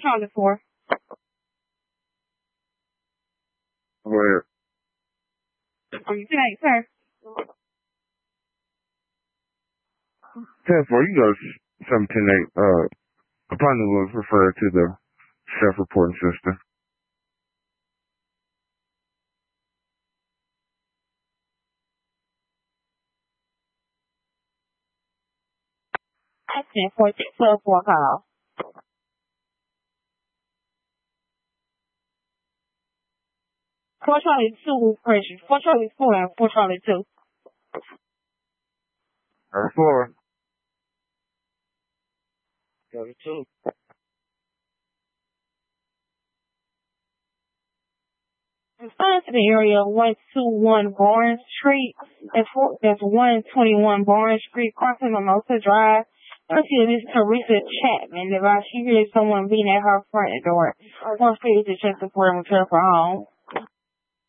Charlie 4. Where? Are you tonight, sir? 10-4, you go to 710-8. Appointment was referred to the self-reporting system. I 10-4, 12-4 call. 4 Charlie 2 pressure. 4 Charlie 4 and 4 Charlie 2. 4. Charlie 2. Respond to the area 121 Barnes Street. That's 121 Barnes Street, crossing Mimosa Drive. I see this Teresa Chapman. If she hears someone beating at her front door, I want to to check the for home.